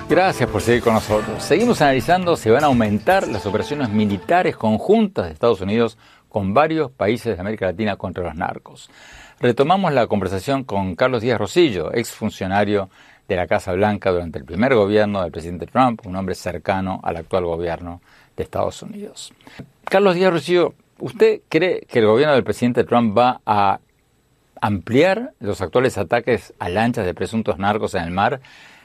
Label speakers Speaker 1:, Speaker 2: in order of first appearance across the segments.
Speaker 1: Gracias por seguir con nosotros. Seguimos analizando si van a aumentar las operaciones militares conjuntas de Estados Unidos con varios países de América Latina contra los narcos. Retomamos la conversación con Carlos Díaz Rosillo, exfuncionario de la Casa Blanca durante el primer gobierno del presidente Trump, un hombre cercano al actual gobierno de Estados Unidos. Carlos Díaz Rosillo, ¿usted cree que el gobierno del presidente Trump va a ampliar los actuales ataques a lanchas de presuntos narcos en el mar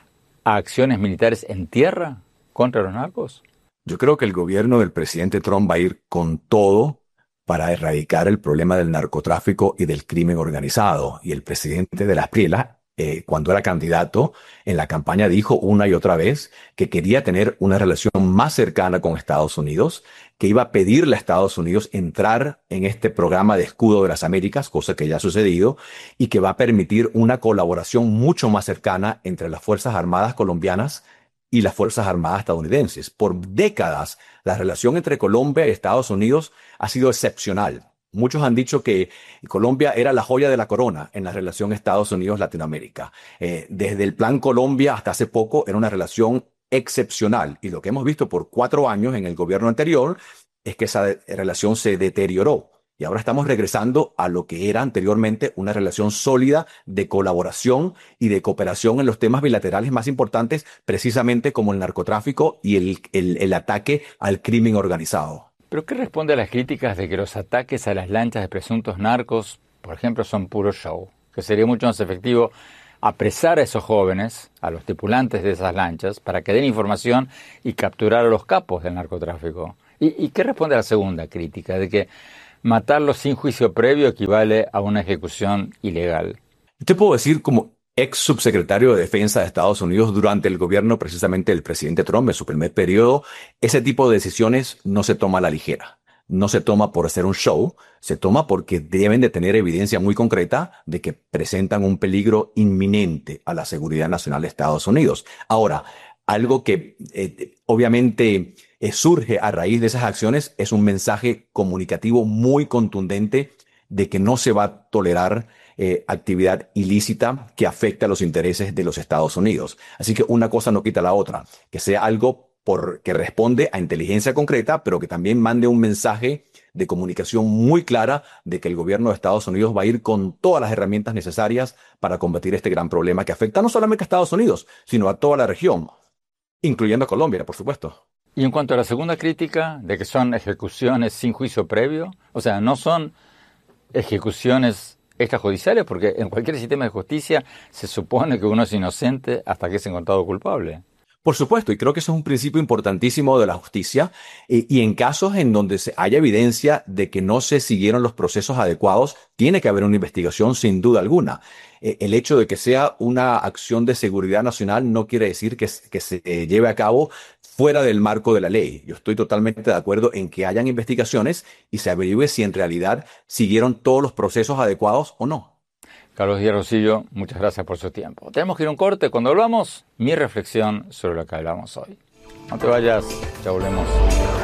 Speaker 1: a acciones militares en tierra contra los narcos?
Speaker 2: Yo creo que el gobierno del presidente Trump va a ir con todo para erradicar el problema del narcotráfico y del crimen organizado. Y el presidente de las Prielas, cuando era candidato en la campaña, dijo una y otra vez que quería tener una relación más cercana con Estados Unidos, que iba a pedirle a Estados Unidos entrar en este programa de escudo de las Américas, cosa que ya ha sucedido, y que va a permitir una colaboración mucho más cercana entre las Fuerzas Armadas colombianas y las Fuerzas Armadas estadounidenses. Por décadas, la relación entre Colombia y Estados Unidos ha sido excepcional. Muchos han dicho que Colombia era la joya de la corona en la relación Estados Unidos-Latinoamérica. Desde el Plan Colombia hasta hace poco era una relación excepcional. Y lo que hemos visto por 4 años en el gobierno anterior es que esa relación se deterioró. Y ahora estamos regresando a lo que era anteriormente una relación sólida de colaboración y de cooperación en los temas bilaterales más importantes, precisamente como el narcotráfico y el ataque al crimen organizado.
Speaker 1: ¿Pero qué responde a las críticas de que los ataques a las lanchas de presuntos narcos, por ejemplo, son puro show? Que sería mucho más efectivo apresar a esos jóvenes, a los tripulantes de esas lanchas, para que den información y capturar a los capos del narcotráfico. ¿Y qué responde a la segunda crítica, de que matarlos sin juicio previo equivale a una ejecución ilegal?
Speaker 2: Te puedo decir, como ex subsecretario de Defensa de Estados Unidos durante el gobierno precisamente del presidente Trump en su primer periodo, ese tipo de decisiones no se toma a la ligera. No se toma por hacer un show, se toma porque deben de tener evidencia muy concreta de que presentan un peligro inminente a la seguridad nacional de Estados Unidos. Ahora, algo que obviamente surge a raíz de esas acciones es un mensaje comunicativo muy contundente de que no se va a tolerar actividad ilícita que afecte a los intereses de los Estados Unidos. Así que una cosa no quita la otra. Que sea algo que responde a inteligencia concreta, pero que también mande un mensaje de comunicación muy clara de que el gobierno de Estados Unidos va a ir con todas las herramientas necesarias para combatir este gran problema que afecta no solamente a Estados Unidos, sino a toda la región, incluyendo a Colombia, por supuesto.
Speaker 1: Y en cuanto a la segunda crítica, de que son ejecuciones sin juicio previo, o sea, no son ejecuciones extrajudiciales, porque en cualquier sistema de justicia se supone que uno es inocente hasta que es encontrado culpable.
Speaker 2: Por supuesto, y creo que eso es un principio importantísimo de la justicia, y en casos en donde haya evidencia de que no se siguieron los procesos adecuados, tiene que haber una investigación sin duda alguna. El hecho de que sea una acción de seguridad nacional no quiere decir que se lleve a cabo fuera del marco de la ley. Yo estoy totalmente de acuerdo en que hayan investigaciones y se averigüe si en realidad siguieron todos los procesos adecuados o no.
Speaker 1: Carlos Díaz Rosillo, muchas gracias por su tiempo. Tenemos que ir a un corte. Cuando volvamos, mi reflexión sobre lo que hablamos hoy. No te vayas, ya volvemos.